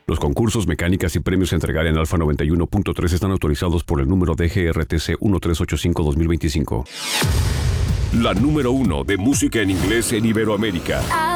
Los concursos, mecánicas y premios a entregar en Alfa 91.3 están autorizados por el número DGRTC 1385-2025. La número 1 de música en inglés en Iberoamérica.